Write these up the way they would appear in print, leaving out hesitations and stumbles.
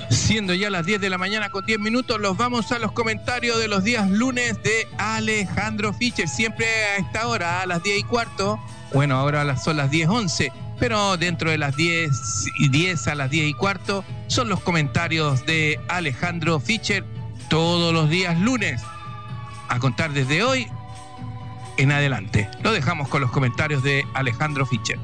Siendo ya las 10 de la mañana con 10 minutos, los vamos a los comentarios de los días lunes de Alejandro Fischer. Siempre a esta hora, a las 10:15. Bueno, ahora son las 10:11, pero dentro de las 10 a las 10:15 son los comentarios de Alejandro Fischer todos los días lunes, a contar desde hoy en adelante. Lo dejamos con los comentarios de Alejandro Fischer.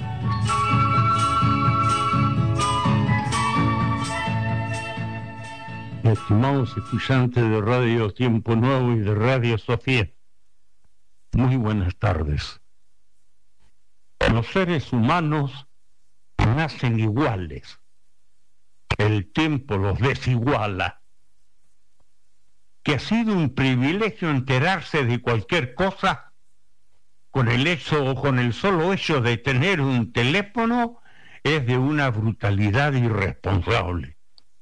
Estimados escuchantes de Radio Tiempo Nuevo y de Radio Sofía, muy buenas tardes. Los seres humanos nacen iguales. El tiempo los desiguala. Que ha sido un privilegio enterarse de cualquier cosa con el solo hecho de tener un teléfono es de una brutalidad irresponsable.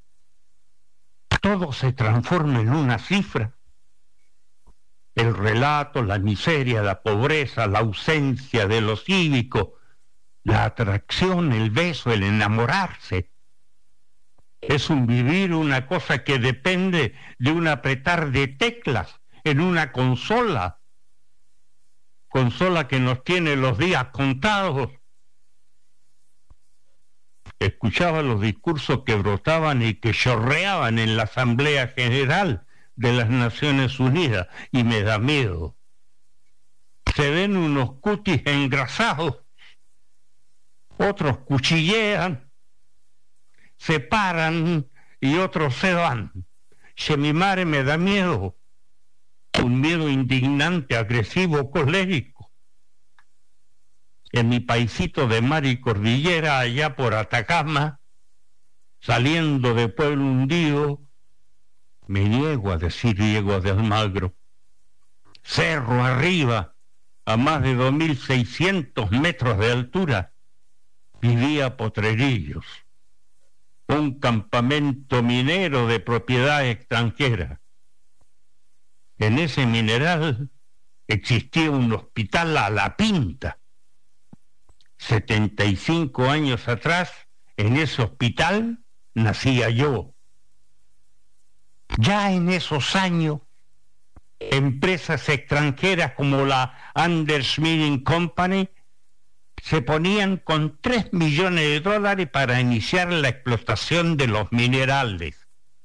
Todo se transforma en una cifra. El relato, la miseria, la pobreza, la ausencia de lo cívico, la atracción, el beso, el enamorarse. Es un vivir una cosa que depende de un apretar de teclas en una consola que nos tiene los días contados. Escuchaba los discursos que brotaban y que chorreaban en la Asamblea General de las Naciones Unidas y me da miedo. Se ven unos cutis engrasados, otros cuchillean, se paran y otros se van. Che, mi madre, me da miedo, un miedo indignante, agresivo, colérico. En mi paisito de mar y cordillera, allá por Atacama, saliendo de Pueblo Hundido, me niego a decir Diego de Almagro, cerro arriba, a más de 2.600 metros de altura, vivía Potrerillos, un campamento minero de propiedad extranjera. En ese mineral existía un hospital a la pinta. 75 años atrás, en ese hospital, nacía yo. Ya en esos años, empresas extranjeras como la Anders Mining Company se ponían con $3 millones para iniciar la explotación de los minerales,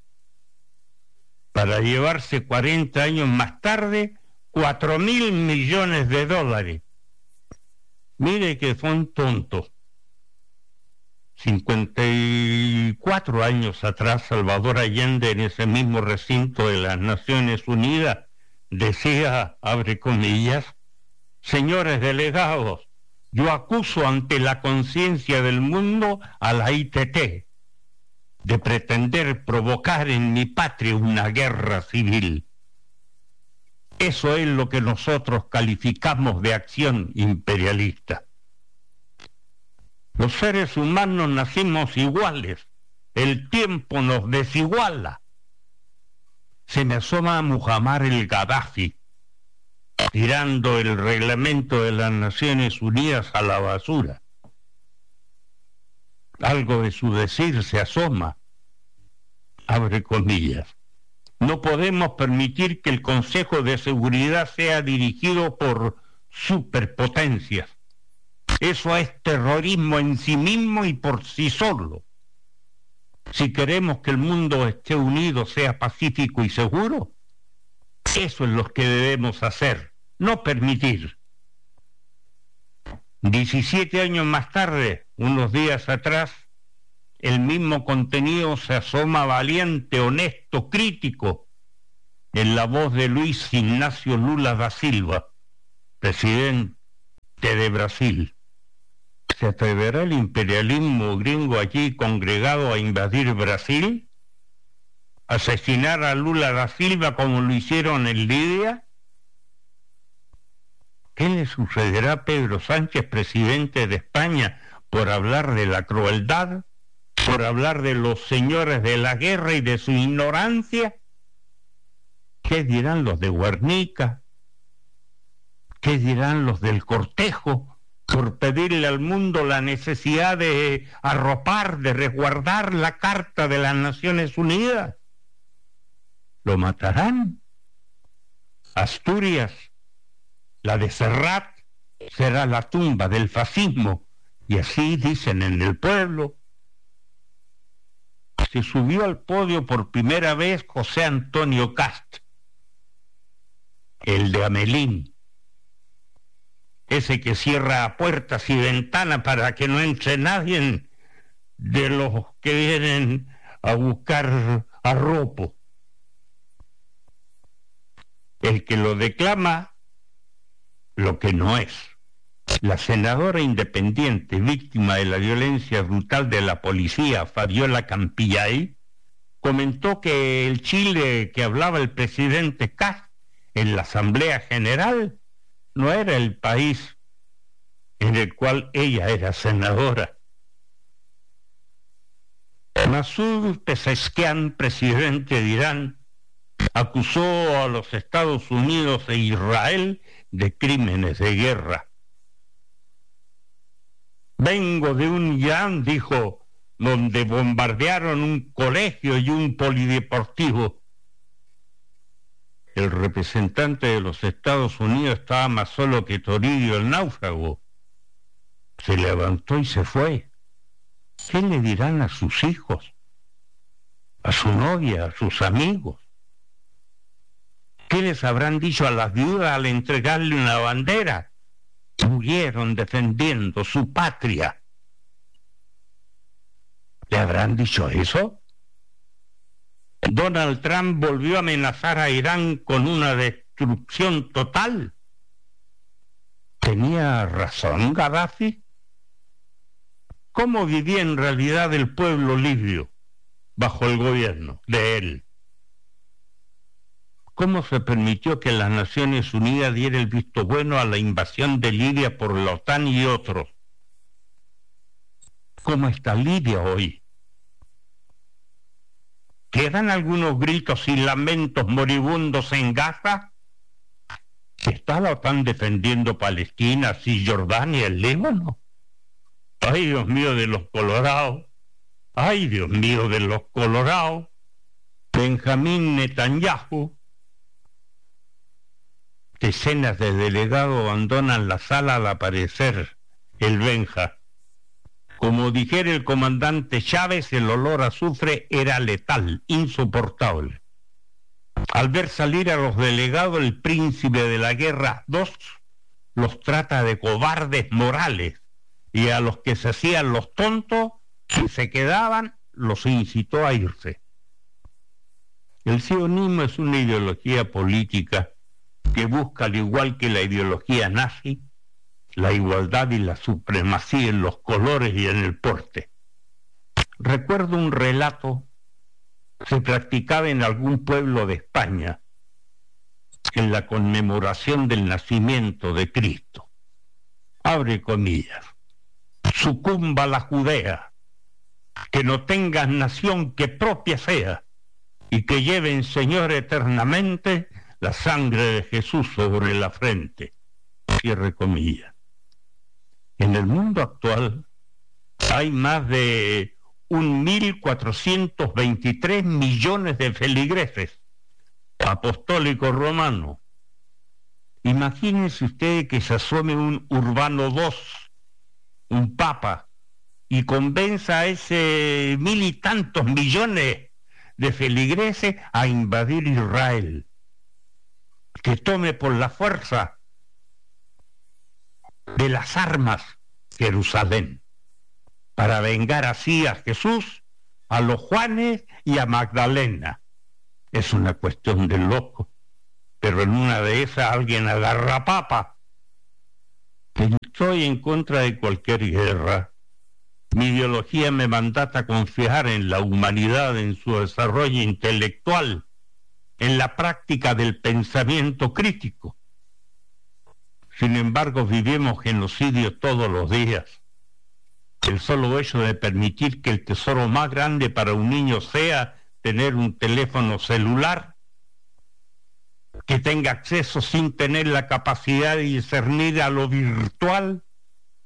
para llevarse 40 años más tarde $4.000 millones. Mire que son tontos. 54 años atrás, Salvador Allende, en ese mismo recinto de las Naciones Unidas, decía, abre comillas, señores delegados, yo acuso ante la conciencia del mundo a la ITT de pretender provocar en mi patria una guerra civil. Eso es lo que nosotros calificamos de acción imperialista. Los seres humanos nacimos iguales, el tiempo nos desiguala. Se me asoma Muammar el Gaddafi, tirando el reglamento de las Naciones Unidas a la basura. Algo de su decir se asoma, abre comillas. No podemos permitir que el Consejo de Seguridad sea dirigido por superpotencias. Eso es terrorismo en sí mismo y por sí solo. Si queremos que el mundo esté unido, sea pacífico y seguro, eso es lo que debemos hacer, no permitir. 17 años más tarde, unos días atrás, el mismo contenido se asoma valiente, honesto, crítico, en la voz de Luis Ignacio Lula da Silva, presidente de Brasil. ¿Se atreverá el imperialismo gringo allí congregado a invadir Brasil? ¿Asesinar a Lula da Silva como lo hicieron en Libia? ¿Qué le sucederá a Pedro Sánchez, presidente de España, por hablar de la crueldad? ¿Por hablar de los señores de la guerra y de su ignorancia? ¿Qué dirán los de Guernica? ¿Qué dirán los del cortejo por pedirle al mundo la necesidad de arropar, de resguardar la Carta de las Naciones Unidas. Lo matarán. Asturias, la de Serrat, será la tumba del fascismo, y así dicen en el pueblo. Se subió al podio por primera vez José Antonio Cast, el de Amelín, ese que cierra puertas y ventanas para que no entre nadie de los que vienen a buscar arropo. El que lo declama lo que no es. La senadora independiente, víctima de la violencia brutal de la policía, Fabiola Campillay, comentó que el Chile que hablaba el presidente Kast en la Asamblea General no era el país en el cual ella era senadora. Masud Pezeshkian, presidente de Irán, acusó a los Estados Unidos e Israel de crímenes de guerra. Vengo de un Irán, dijo, donde bombardearon un colegio y un polideportivo. El representante de los Estados Unidos estaba más solo que Toribio el náufrago. Se levantó y se fue. ¿Qué le dirán a sus hijos, a su novia, a sus amigos? ¿Qué les habrán dicho a las viudas al entregarle una bandera? Murieron defendiendo su patria. ¿Le habrán dicho eso? Donald Trump volvió a amenazar a Irán con una destrucción total. ¿Tenía razón Gaddafi? ¿Cómo vivía en realidad el pueblo libio bajo el gobierno de él? ¿Cómo se permitió que las Naciones Unidas diera el visto bueno a la invasión de Libia por la OTAN y otros? ¿Cómo está Libia hoy? ¿Quedan algunos gritos y lamentos moribundos en Gaza? ¿Está la OTAN defendiendo Palestina, Cisjordania, el Líbano? ¡Ay, Dios mío de los colorados! ¡Ay, Dios mío de los colorados! Benjamín Netanyahu. Decenas de delegados abandonan la sala al aparecer el Benja. Como dijera el comandante Chávez, el olor a azufre era letal, insoportable. Al ver salir a los delegados, el príncipe de la guerra 2 los trata de cobardes morales, y a los que se hacían los tontos y se quedaban, los incitó a irse. El sionismo es una ideología política que busca, al igual que la ideología nazi, la igualdad y la supremacía en los colores y en el porte. Recuerdo un relato que se practicaba en algún pueblo de España en la conmemoración del nacimiento de Cristo. Abre comillas. Sucumba la Judea, que no tengas nación que propia sea, y que lleven, Señor, eternamente la sangre de Jesús sobre la frente. Cierre comillas. En el mundo actual hay más de 1.423 millones de feligreses apostólicos romanos. Imagínense ustedes que se asome un Urbano II, un papa, y convenza a ese 1.000 y tantos millones de feligreses a invadir Israel, que tome por la fuerza de las armas Jerusalén, para vengar así a Jesús, a los Juanes y a Magdalena. Es una cuestión de loco, pero en una de esas alguien agarra papa. Estoy en contra de cualquier guerra. Mi ideología me mandata a confiar en la humanidad, en su desarrollo intelectual, en la práctica del pensamiento crítico. Sin embargo, vivimos genocidios todos los días. El solo hecho de permitir que el tesoro más grande para un niño sea tener un teléfono celular, que tenga acceso sin tener la capacidad de discernir a lo virtual,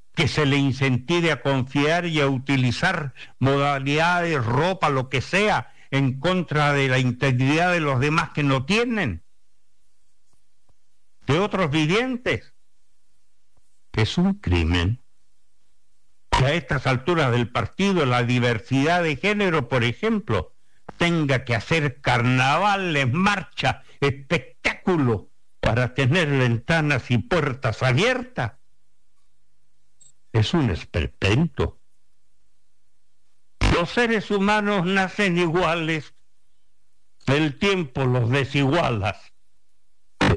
que se le incentive a confiar y a utilizar modalidades, ropa, lo que sea, en contra de la integridad de los demás que no tienen, de otros vivientes. Es un crimen que a estas alturas del partido la diversidad de género, por ejemplo, tenga que hacer carnavales, marcha, espectáculo para tener ventanas y puertas abiertas. Es un esperpento. Los seres humanos nacen iguales, el tiempo los desiguala.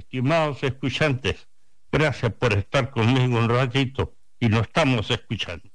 Estimados escuchantes, gracias por estar conmigo un ratito y nos estamos escuchando.